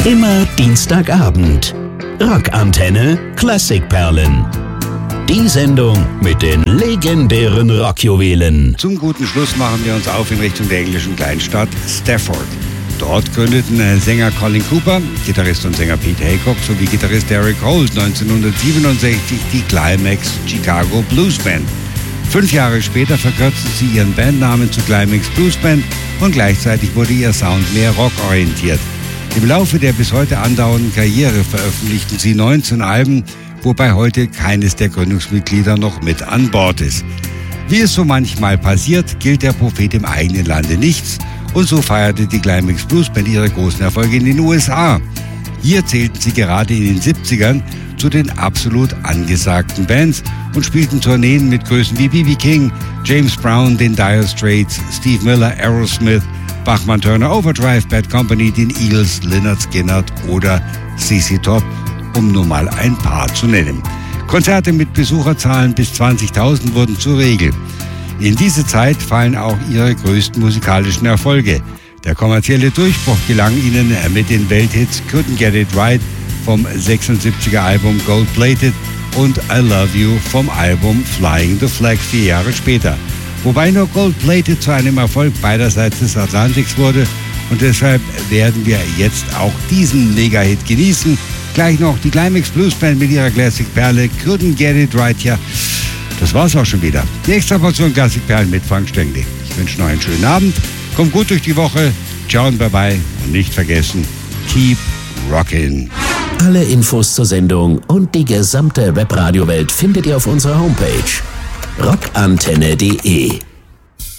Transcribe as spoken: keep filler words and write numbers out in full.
Immer Dienstagabend. Rockantenne Klassikperlen. Die Sendung mit den legendären Rockjuwelen. Zum guten Schluss machen wir uns auf in Richtung der englischen Kleinstadt Stafford. Dort gründeten Sänger Colin Cooper, Gitarrist und Sänger Pete Haycock sowie Gitarrist Eric Holt neunzehnhundertsiebenundsechzig die Climax Chicago Blues Band. Fünf Jahre später verkürzten sie ihren Bandnamen zu Climax Blues Band und gleichzeitig wurde ihr Sound mehr rockorientiert. Im Laufe der bis heute andauernden Karriere veröffentlichten sie neunzehn Alben, wobei heute keines der Gründungsmitglieder noch mit an Bord ist. Wie es so manchmal passiert, gilt der Prophet im eigenen Lande nichts und so feierte die Climax Blues Band ihre großen Erfolge in den U S A. Hier zählten sie gerade in den siebzigern zu den absolut angesagten Bands und spielten Tourneen mit Größen wie B B King, James Brown, den Dire Straits, Steve Miller, Aerosmith, Bachman Turner Overdrive, Bad Company, den Eagles, Lynyrd Skynyrd oder Z Z Top, um nur mal ein paar zu nennen. Konzerte mit Besucherzahlen bis zwanzigtausend wurden zur Regel. In diese Zeit fallen auch ihre größten musikalischen Erfolge. Der kommerzielle Durchbruch gelang ihnen mit den Welthits Couldn't Get It Right vom sechsundsiebziger Album Gold Plated und I Love You vom Album Flying the Flag vier Jahre später. Wobei nur Gold Plated zu einem Erfolg beiderseits des Atlantiks wurde und deshalb werden wir jetzt auch diesen Mega-Hit genießen. Gleich noch die Climax Blues Band mit ihrer Classic-Perle Couldn't Get It Right. Ja, das war's auch schon wieder. Die extra Portion Classic-Perlen mit Frank Stengli. Ich wünsche noch einen schönen Abend. Kommt gut durch die Woche. Ciao und bye-bye. Und nicht vergessen, keep rockin'. Alle Infos zur Sendung und die gesamte Webradiowelt findet ihr auf unserer Homepage rockantenne punkt de.